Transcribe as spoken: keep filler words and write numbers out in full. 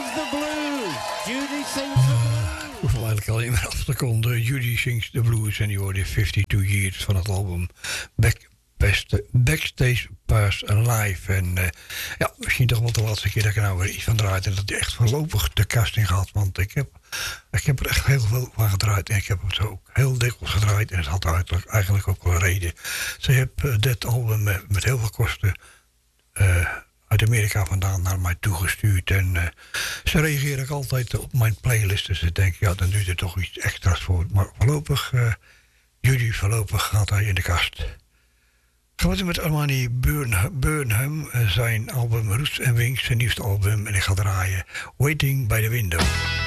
the blues. Judy sings the blues. Hoeveel eigenlijk alleen maar af seconden. Judy sings the blues en die hoorde fifty-two years van het album Back, Best, Backstage Pass Live. En uh, ja, misschien toch wel de laatste keer dat ik er nou weer iets van draait. En dat hij echt voorlopig de kast in gaat. Want ik heb, ik heb er echt heel veel van gedraaid. En ik heb het ook heel dikwijls gedraaid. En het had eigenlijk, eigenlijk ook wel reden. Ze heeft uh, dit album met, met heel veel kosten Uh, uit Amerika vandaan naar mij toegestuurd. En uh, ze reageren ook altijd op mijn playlist. Dus ik denk, ja, dan doe je er toch iets extra's voor. Maar voorlopig, uh, jullie voorlopig gaat hij in de kast. Gaan we doen met Armani Burnham, Burnham zijn album Roots and Wings, zijn nieuwste album. En ik ga draaien Waiting by the Window.